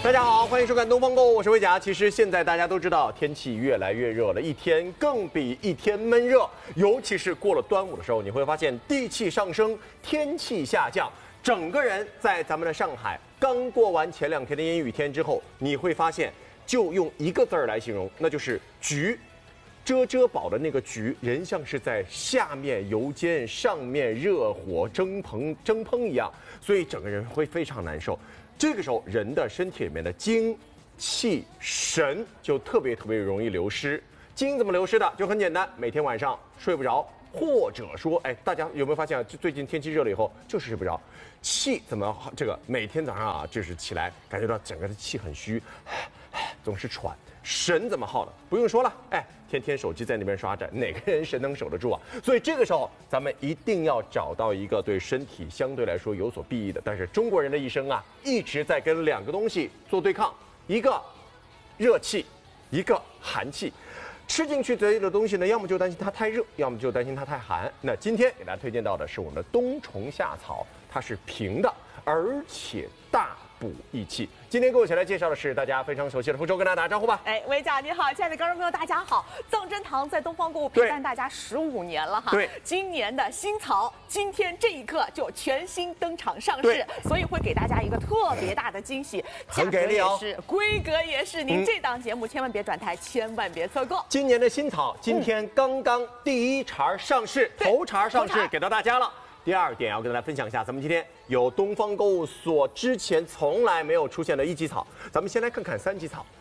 大家好，欢迎收看《东方购物》，我是魏甲。其实现在大家都知道，天气越来越热了，一天更比一天闷热。尤其是过了端午的时候，你会发现地气上升，天气下降，整个人在咱们的上海刚过完前2天的阴雨天之后，你会发现，就用一个字儿来形容，那就是局。遮堡的那个局，人像是在下面油煎，上面热火蒸烹一样，所以整个人会非常难受。这个时候，人的身体里面的精、气、神就特别容易流失。精怎么流失的？就很简单，每天晚上睡不着，或者说，大家有没有发现啊？最近天气热了以后，就是睡不着。气怎么这个每天早上啊，就是起来感觉到整个的气很虚，总是喘。神怎么耗的？不用说了，天天手机在那边刷着，哪个人神能守得住啊？所以这个时候，咱们一定要找到一个对身体相对来说有所裨益的。但是中国人的一生啊，一直在跟2个东西做对抗，一个热气，一个寒气。吃进去嘴里的东西呢，要么就担心它太热，要么就担心它太寒。那今天给大家推荐到的是我们的冬虫夏草，它是平的，而且大补益气。今天跟我一起来介绍的是大家非常熟悉的福州，跟大家打招呼吧。 魏甲你好，亲爱的观众朋友大家好。藏珍堂在东方购物陪伴大家15年了哈。 对， 今年的新草，今天这一刻就全新登场上市，所以会给大家一个特别大的惊喜， 很给力哦， 是规格也是。您这档节目千万别转台，千万别错过。 今年的新草，今天刚刚第一茬上市，头茬上市给到大家了。第2点要跟大家分享一下，咱们今天有东方购物所之前从来没有出现的1级草，咱们先来看看3级草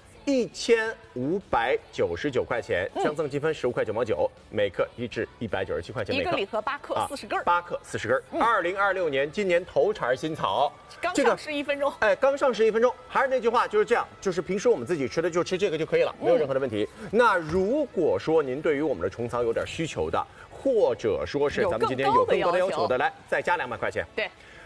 ，1599块钱，相赠积分15块9毛9，每克低至197块钱每克， 一个礼盒8克40根 ，8克40根。2026年今年头茬新草， 刚上市1分钟， 刚上市1分钟，还是那句话，就是这样，就是平时我们自己吃的就吃这个就可以了，没有任何的问题。那如果说您对于我们的虫草有点需求的，或者说是咱们今天有更多的要求的，来再加200块钱， 对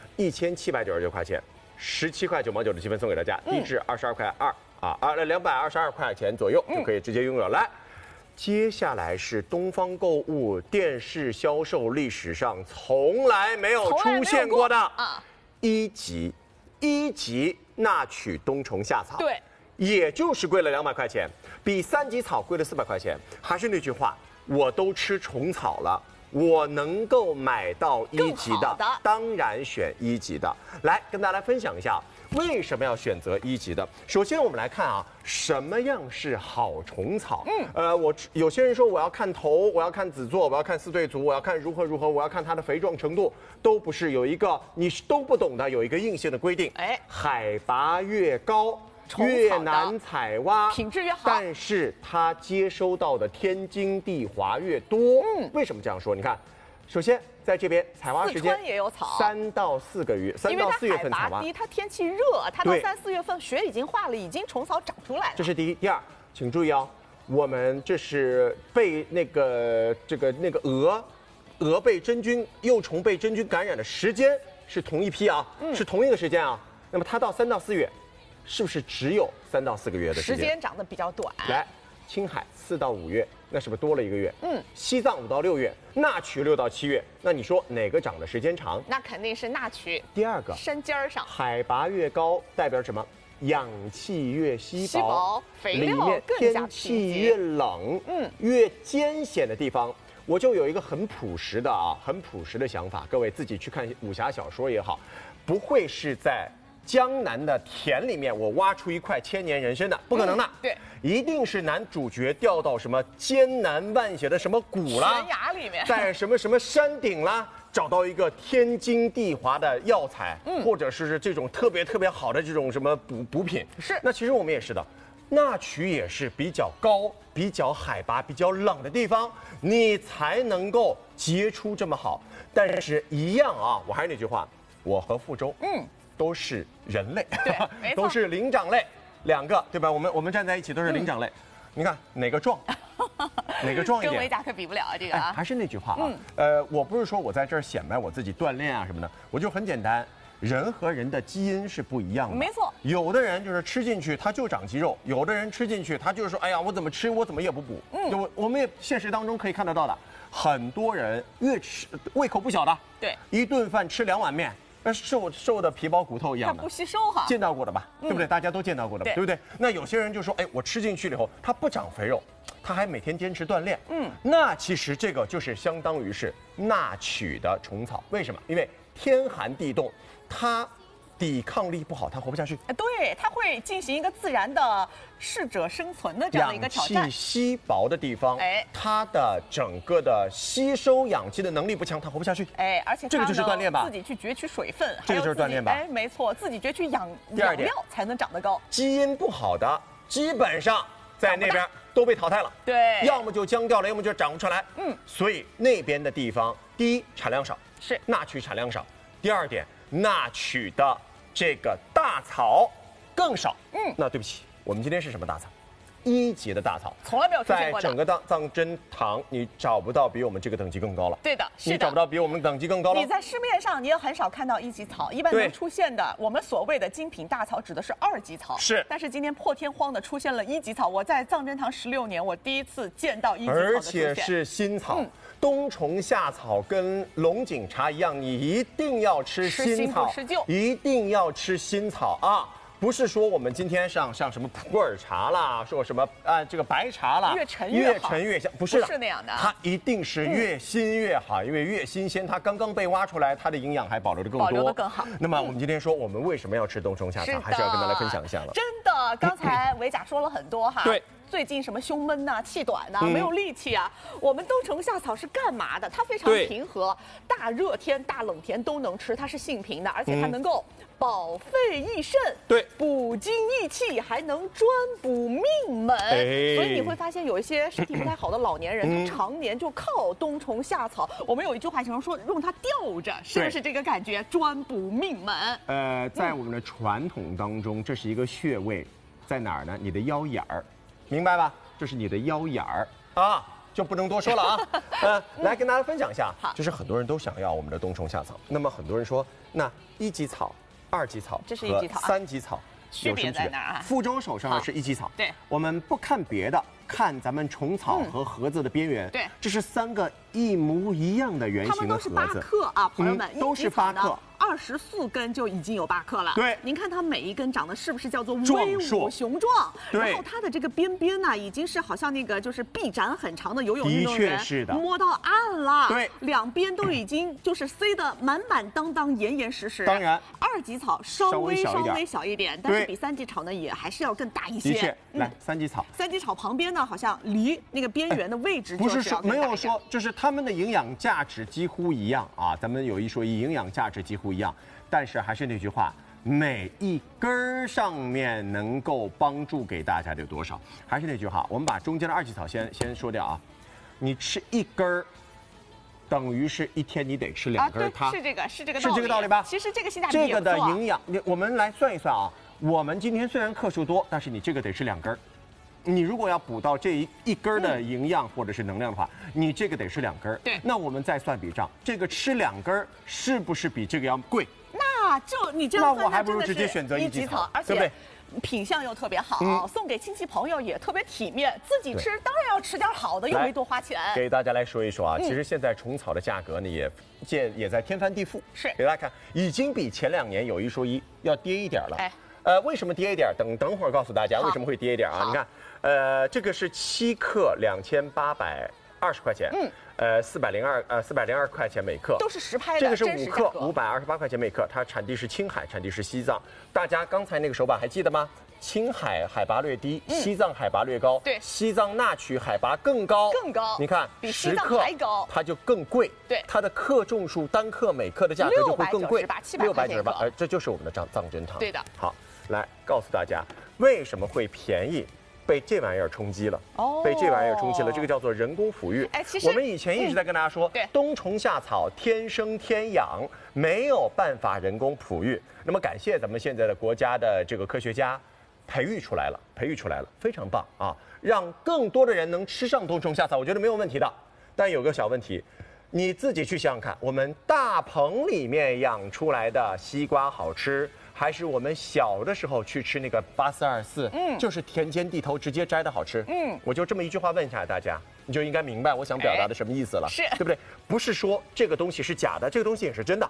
，1799块钱，17块9毛9的积分送给大家，低至22块2啊，222块钱左右就可以直接拥有。来，接下来是东方购物电视销售历史上从来没有出现过的1级纳曲冬虫夏草， 对， 也就是贵了200块钱，比3级草贵了400块钱。还是那句话，我都吃虫草了，我能够买到1级的，当然选1级的。来跟大家来分享一下，为什么要选择1级的？首先我们来看啊，什么样是好虫草？有些人说我要看头，我要看籽座，我要看4对足，我要看如何，我要看它的肥壮程度，都不是。有一个你都不懂的，有一个硬性的规定，海拔越高，越难采挖， 品质越好， 但是它接收到的天经地华越多。为什么这样说？你看，首先在这边采挖时间也有草 3到4个月，3到4月份采挖， 因为它海拔低，它天气热，它到3、4月份雪已经化了，已经虫草长出来了。 这是第一。第二，请注意哦，我们这是被那个蛾被真菌、幼虫被真菌感染的时间是同一批啊，是同一个时间啊。那么它到3到4月。是不是只有3到4个月的时间？ 时间长得比较短。 来，青海4到5月，那是不是多了1个月？西藏5到6月，纳曲6到7月，那你说哪个长的时间长？ 那肯定是纳曲。 第2个， 山尖上， 海拔越高代表什么？氧气越稀薄， 肥料更加天气越冷，越艰险的地方。我就有一个很朴实的想法，各位自己去看武侠小说也好，不会是在江南的田里面，我挖出一块千年人参的，不可能的。 对， 一定是男主角掉到什么艰难万险的什么谷啦， 悬崖里面， 在什么山顶啦，找到一个天经地华的药材，或者是这种特别好的这种什么补品。 是。 那其实我们也是的，纳曲也是比较高、比较海拔、比较冷的地方，你才能够结出这么好。但是一样啊，我还是那句话，我和傅周，都是人类， 对， 都是灵长类，2个，对吧？我们站在一起都是灵长类，你看哪个壮，哪个壮一点？ 跟维甲可比不了啊，这个啊。 还是那句话啊，我不是说我在这儿显摆我自己锻炼啊什么的，我就很简单，人和人的基因是不一样的。 没错， 有的人就是吃进去他就长肌肉，有的人吃进去他就是说，哎呀，我怎么吃我怎么也不补。我们也现实当中可以看得到的，很多人越吃胃口不小的， 对， 一顿饭吃2碗面。 那瘦的皮包骨头一样的， 它不吸收哈。 见到过的吧？对不对？大家都见到过的，对不对？那有些人就说，哎，我吃进去了以后，它不长肥肉，它还每天坚持锻炼。那其实这个就是相当于是纳曲的虫草。为什么？因为天寒地冻，它抵抗力不好，它活不下去。 对，它会进行一个自然的适者生存的这样的一个挑战。 氧气稀薄的地方，它的整个的吸收氧气的能力不强，它活不下去。 而且这个就是锻炼吧， 自己去攫取水分， 这个就是锻炼吧。 没错，自己攫取养料才能长得高。 基因不好的，基本上在那边都被淘汰了。 对， 要么就僵掉了，要么就长不出来。所以那边的地方，第一产量少， 是纳曲产量少；第二点，纳曲的这个大草更少。那对不起，我们今天是什么大草？1级的大草， 从来没有出现过的。 在整个藏针堂，你找不到比我们这个等级更高了。 对的，是的， 你找不到比我们等级更高了。 你在市面上你也很少看到1级草，一般能出现的，我们所谓的精品大草指的是2级草。 是， 但是今天破天荒的出现了1级草，我在藏针堂16年，我第一次见到1级草的而出现， 且是新草。冬虫夏草跟龙井茶一样，你一定要吃新草，一定要吃新草啊！不是说我们今天像什么普洱茶啦，说什么这个白茶啦， 越陈越香，不是那样的， 它一定是越新越好，因为越新鲜，它刚刚被挖出来，它的营养还保留得更多， 保留得更好。 那么我们今天说我们为什么要吃冬虫夏草，还是要跟大家分享一下了。 真的，刚才维甲说了很多哈。 对。 最近什么胸闷呐、气短呐、没有力气啊？我们冬虫夏草是干嘛的？它非常平和，大热天、大冷天都能吃，它是性平的，而且它能够保肺益肾， 对， 补精益气，还能专补命门。所以你会发现有一些身体不太好的老年人，他常年就靠冬虫夏草。我们有一句话形容说，用它吊着，是不是这个感觉？专补命门。 在我们的传统当中，这是一个穴位，在哪儿呢？你的腰眼儿。明白吧？这是你的腰眼儿啊，就不能多说了啊。来跟大家分享一下，就是很多人都想要我们的冬虫夏草。那么很多人说，那1级草、2级草， 这是1级草 ，3级草区别在哪儿啊？ 傅周手上的是1级草， 对， 我们不看别的，看咱们虫草和盒子的边缘， 对， 这是3个一模一样的圆形的盒子， 它们都是8克啊，朋友们， 都是8克。 24根就已经有8克了。 对， 您看它每一根长得是不是叫做威武雄壮？ 对， 然后它的这个边边呢，已经是好像那个就是臂展很长的游泳运动员， 的确是的， 摸到岸了。 对， 两边都已经就是塞得满满当当、严严实实。 当然 ，2级草稍微小一点，但是比3级草呢也还是要更大一些。 的确，来3级草 ，3级草旁边呢好像离那个边缘的位置不是说没有说，就是它们的营养价值几乎一样啊。咱们有一说一，营养价值几乎一样。但是还是那句话，每一根上面能够帮助给大家的有多少？还是那句话，我们把中间的2级草先说掉啊。你吃1根，等于是一天你得吃2根它。 是这个道理吧？ 其实这个性价比也不错。 这个的营养，我们来算一算啊。我们今天虽然克数多，但是你这个得吃2根。你如果要补到这一根的营养或者是能量的话，你这个得吃2根。 对， 那我们再算笔账，这个吃2根是不是比这个要贵？ 那就你这样算， 那我还不如直接选择1级草， 而且品相又特别好，送给亲戚朋友也特别体面，自己吃当然要吃点好的，又没多花钱。 给大家来说一说啊，其实现在虫草的价格呢也在天翻地覆， 是给大家看，已经比前2年有一说一要跌一点了。为什么跌一点？等会儿告诉大家为什么会跌一点啊？你看，这个是7克2820块钱，402块钱每克， 都是实拍的。 这个是5克528块钱每克，它产地是青海，产地是西藏。大家刚才那个手把还记得吗？青海海拔略低，西藏海拔略高。 对， 西藏纳曲海拔更高。你看， 比西藏还高， 它就更贵。 对， 它的克重数单克每克的价格就会更贵 ，698， 这就是我们的藏针糖。 对的。 好，来告诉大家为什么会便宜。被这玩意儿冲击了，被这玩意儿冲击了，这个叫做人工抚育。 其实我们以前一直在跟大家说，冬虫夏草天生天养，没有办法人工哺育。那么感谢咱们现在的国家的这个科学家，培育出来了，非常棒啊！让更多的人能吃上冬虫夏草，我觉得没有问题的。但有个小问题，你自己去想想看，我们大棚里面养出来的西瓜好吃，还是我们小的时候去吃那个8424，就是田间地头直接摘的好吃。我就这么一句话问一下大家，你就应该明白我想表达的什么意思了， 是对不对？不是说这个东西是假的，这个东西也是真的。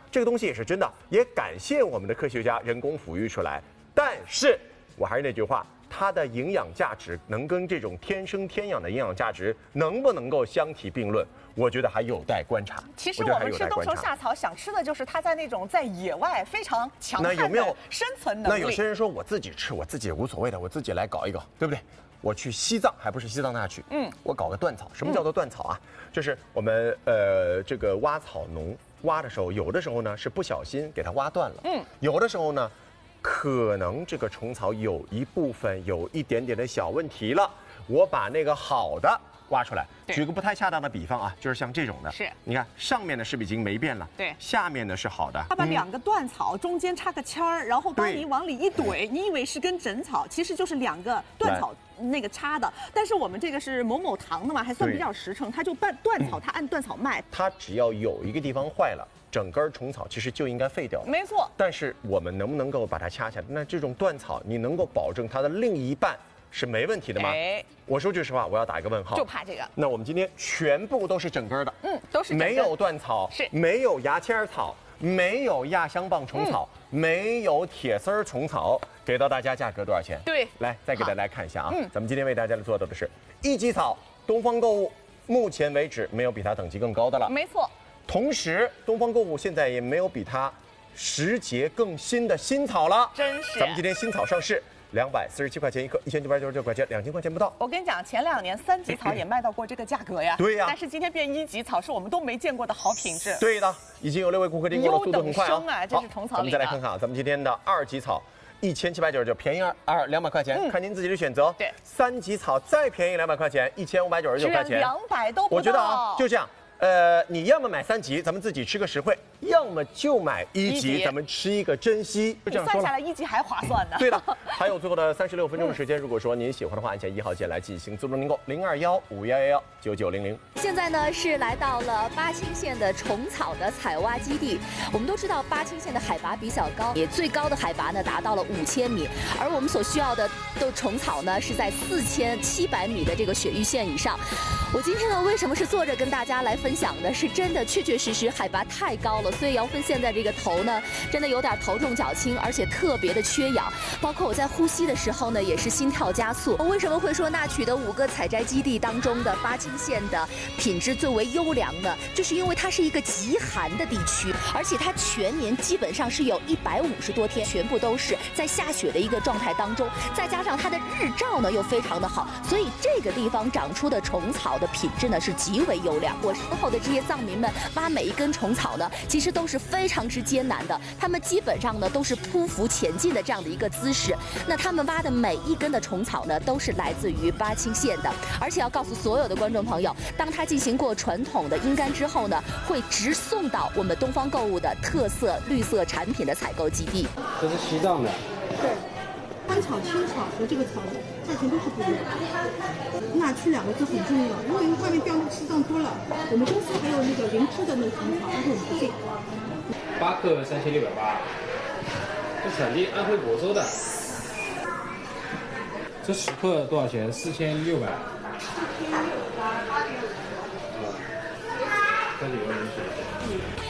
这个东西也是真的，也感谢我们的科学家人工抚育出来。但是我还是那句话，它的营养价值能跟这种天生天养的营养价值能不能够相提并论？我觉得还有待观察。 其实我们吃冬虫夏草，想吃的就是它在那种在野外非常强悍的生存能力。 那有些人说我自己吃，我自己无所谓的，我自己来搞一个，对不对？我去西藏，还不是西藏大去，我搞个断草。什么叫做断草啊？就是我们这个挖草农挖的时候，有的时候呢是不小心给它挖断了，有的时候呢，可能这个虫草有一部分有一点点的小问题了，我把那个好的挖出来。举个不太恰当的比方啊，就是像这种的， 是， 你看上面的是不是已经霉变了？ 对， 下面的是好的。 他把2个断草中间插个签儿，然后帮你往里一怼，你以为是根整草，其实就是2个断草那个插的。但是我们这个是某某堂的嘛，还算比较实诚，它就断草，它按断草卖。 它只要有一个地方坏了，整根虫草其实就应该废掉。 没错。 但是我们能不能够把它掐起来？那这种断草，你能够保证它的另一半是没问题的吗？我说句实话，我要打一个问号。 就怕这个。 那我们今天全部都是整根的， 都是整根， 没有断草， 是没有牙签草，没有亚香棒虫草，没有铁丝虫草，给到大家价格多少钱？ 对， 来再给大家看一下啊，咱们今天为大家做到的是1级草，东方购物目前为止没有比它等级更高的了。 没错。 同时，东方购物现在也没有比它时节更新的新草了。 真是。 咱们今天新草上市。247块钱一颗，1999块钱，2000块钱不到。 我跟你讲，前2年3级草也卖到过这个价格呀。 对呀。 但是今天变1级草，是我们都没见过的好品质。 对的，已经有6位顾客订购了，速度很快啊。这是虫草里的。 我们再来看看啊，咱们今天的2级草，1799，便宜200块钱，看您自己的选择。 对。 3级草再便宜200块钱，1599块钱。 200都不到。 我觉得啊，就这样。你要么买3级，咱们自己吃个实惠；要么就买1级，咱们吃一个珍惜。就这样说了， 算下来1级还划算呢。 对的，还有最后的36分钟的时间，如果说您喜欢的话，按下1号键来进行自助订购，02151119900。 现在呢是来到了巴青县的虫草的采挖基地。我们都知道巴青县的海拔比较高，也最高的海拔呢达到了5000米，而我们所需要的虫草呢是在4700米的这个雪域线以上。我今天呢为什么是坐着跟大家来分享的？是真的确确实实海拔太高了，所以姚芬现在这个头呢真的有点头重脚轻，而且特别的缺氧，包括我在呼吸的时候呢也是心跳加速。我为什么会说纳曲的5个采摘基地当中的巴青县的品质最为优良呢？就是因为它是一个极寒的地区，而且它全年基本上是有150多天全部都是在下雪的一个状态当中，再加上它的日照呢又非常的好，所以这个地方长出的虫草的品质呢是极为优良。我身后的这些藏民们挖每一根虫草呢，其实都是非常之艰难的，他们基本上呢都是匍匐前进的这样的一个姿势。那他们挖的每一根的虫草呢，都是来自于巴青县的，而且要告诉所有的观众朋友，当它进行过传统的阴干之后呢，会直送到我们东方购物的特色绿色产品的采购基地。 这是西藏的。 对。干草、青草和这个草价钱都是不一样的。纳曲2个字很重要，因为外面调那个西藏多了。我们公司还有那个灵芝的那个虫草，但是我们不进。 8克3680，这产地安徽亳州的。这10克多少钱？4600。这里有人选。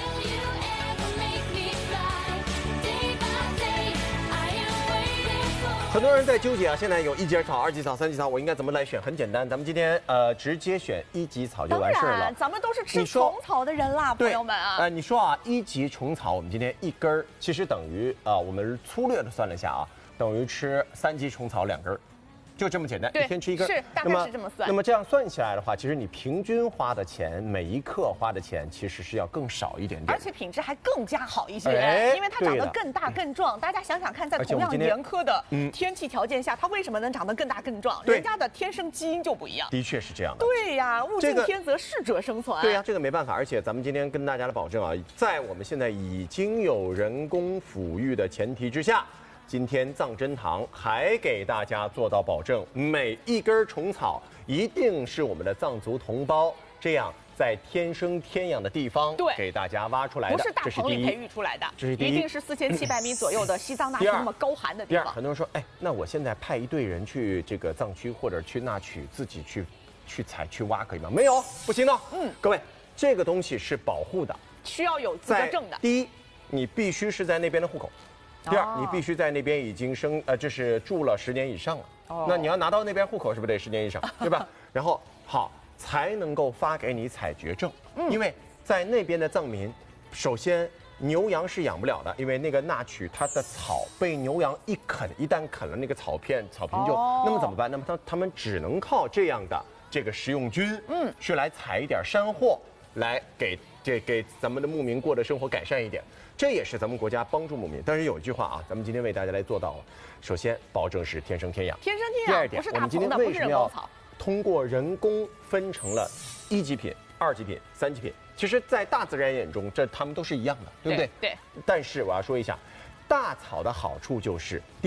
很多人在纠结啊，现在有1级草、2级草、3级草，我应该怎么来选？很简单，咱们今天直接选1级草就完事儿了。 当然，咱们都是吃虫草的人啦，朋友们啊。 你说啊，1级虫草，我们今天1根儿，其实等于我们粗略的算了一下啊，等于吃3级虫草2根儿。就这么简单，一天吃1根， 是大概是这么算。 那么这样算起来的话，其实你平均花的钱，每一克花的钱，其实是要更少一点点， 而且品质还更加好一些，因为它长得更大更壮。大家想想看，在同样严苛的天气条件下，它为什么能长得更大更壮？人家的天生基因就不一样。 的确是这样的。 对呀，物竞天择，适者生存。 对呀，这个没办法。而且咱们今天跟大家的保证啊，在我们现在已经有人工抚育的前提之下。今天藏珍堂还给大家做到保证，每一根虫草一定是我们的藏族同胞这样在天生天养的地方给大家挖出来的， 不是大棚里培育出来的， 这是第一， 一定是4700米左右的西藏大区那么高寒的地方。 第二，很多人说，哎，那我现在派一队人去这个藏区或者去纳曲自己去采去挖可以吗？没有，不行的。各位，这个东西是保护的， 需要有资格证的。 第一。 你必须是在那边的户口；第二，你必须在那边已经就是住了10年以上了。那你要拿到那边户口，是不是得10年以上，对吧？然后好才能够发给你采掘证，因为在那边的藏民，首先牛羊是养不了的，因为那个纳曲它的草被牛羊一旦啃了那个草坪就，那么怎么办？那么他们只能靠这样的这个食用菌，去来采一点山货，来给咱们的牧民过的生活改善一点。这也是咱们国家帮助牧民。但是有一句话啊，咱们今天为大家来做到了。首先，保证是天生天养。 天生天养。 第二点，我们今天为什么要通过人工分成了1级品、2级品、3级品？其实，在大自然眼中，它们都是一样的，对不对？ 对。 但是我要说一下，大草的好处就是。